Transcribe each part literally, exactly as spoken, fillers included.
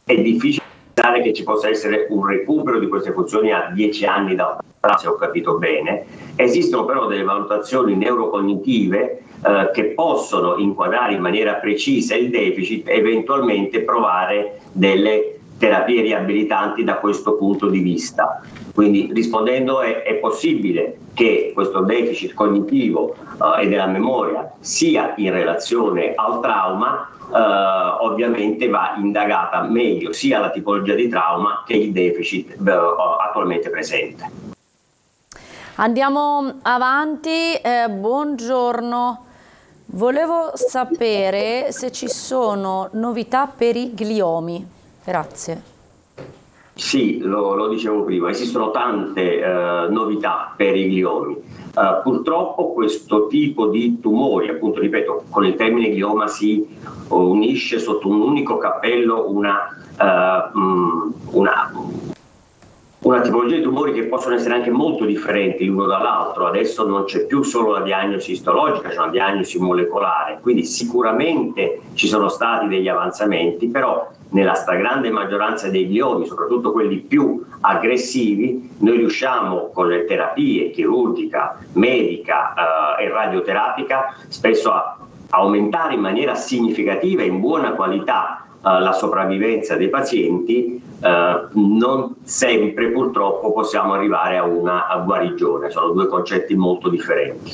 è difficile pensare che ci possa essere un recupero di queste funzioni a dieci anni da ora, se ho capito bene. Esistono però delle valutazioni neurocognitive eh, che possono inquadrare in maniera precisa il deficit e eventualmente provare delle terapie riabilitanti da questo punto di vista. Quindi rispondendo è, è possibile che questo deficit cognitivo uh, e della memoria sia in relazione al trauma, uh, ovviamente va indagata meglio sia la tipologia di trauma che il deficit uh, attualmente presente. Andiamo avanti, eh, buongiorno. Volevo sapere se ci sono novità per i gliomi. Grazie. Sì, lo, lo dicevo prima, esistono tante uh, novità per i gliomi. Uh, purtroppo questo tipo di tumori, appunto ripeto, con il termine glioma si unisce sotto un unico cappello una, uh, um, una, una tipologia di tumori che possono essere anche molto differenti l'uno dall'altro. Adesso non c'è più solo la diagnosi istologica, c'è una diagnosi molecolare, quindi sicuramente ci sono stati degli avanzamenti, però nella stragrande maggioranza dei gliomi, soprattutto quelli più aggressivi, noi riusciamo con le terapie chirurgica, medica eh, e radioterapica spesso a aumentare in maniera significativa e in buona qualità eh, la sopravvivenza dei pazienti. Eh, non sempre purtroppo possiamo arrivare a una a guarigione, sono due concetti molto differenti.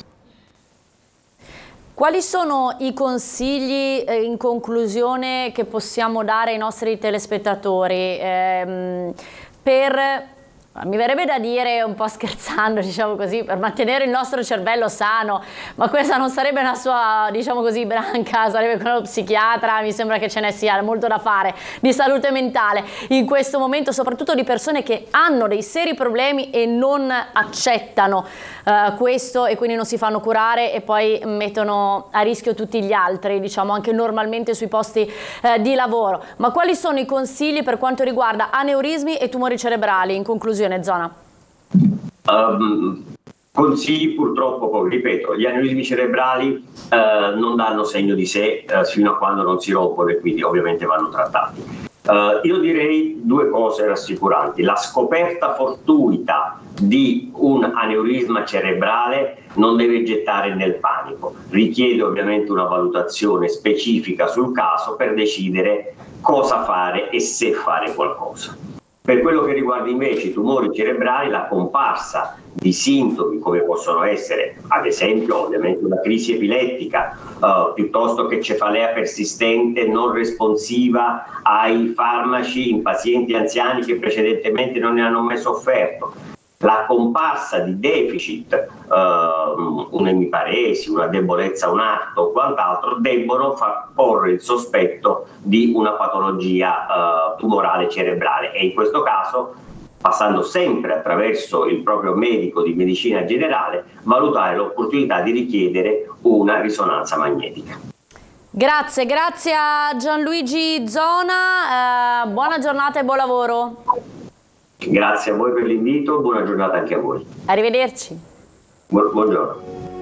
Quali sono i consigli eh, in conclusione che possiamo dare ai nostri telespettatori ehm, per, mi verrebbe da dire un po' scherzando, diciamo così, per mantenere il nostro cervello sano, ma questa non sarebbe una sua, diciamo così, branca, sarebbe quello psichiatra, mi sembra che ce ne sia molto da fare di salute mentale in questo momento, soprattutto di persone che hanno dei seri problemi e non accettano uh, questo e quindi non si fanno curare e poi mettono a rischio tutti gli altri, diciamo anche normalmente sui posti uh, di lavoro. Ma quali sono i consigli per quanto riguarda aneurismi e tumori cerebrali in conclusione? Zona. Um, consigli purtroppo, poi ripeto, gli aneurismi cerebrali uh, non danno segno di sé uh, fino a quando non si rompono e quindi ovviamente vanno trattati. Uh, io direi due cose rassicuranti. La scoperta fortuita di un aneurisma cerebrale non deve gettare nel panico, richiede ovviamente una valutazione specifica sul caso per decidere cosa fare e se fare qualcosa. Per quello che riguarda invece i tumori cerebrali, la comparsa di sintomi come possono essere, ad esempio, ovviamente una crisi epilettica, uh, piuttosto che cefalea persistente non responsiva ai farmaci in pazienti anziani che precedentemente non ne hanno mai sofferto, la comparsa di deficit, uh, un'emiparesi, una debolezza, un atto o quant'altro, debbono far porre il sospetto di una patologia uh, tumorale cerebrale e in questo caso, passando sempre attraverso il proprio medico di medicina generale, valutare l'opportunità di richiedere una risonanza magnetica. Grazie, grazie a Gianluigi Zona, eh, buona giornata e buon lavoro. Grazie a voi per l'invito, buona giornata anche a voi. Arrivederci. Bu- buongiorno.